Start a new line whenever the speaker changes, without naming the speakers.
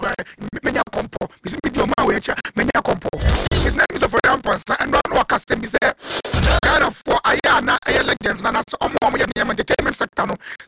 menya kompo bisi video ma we cha menya kompo his name is for Rampansa and no custom is Ghana for ayana legends na so omo ye entertainment sector no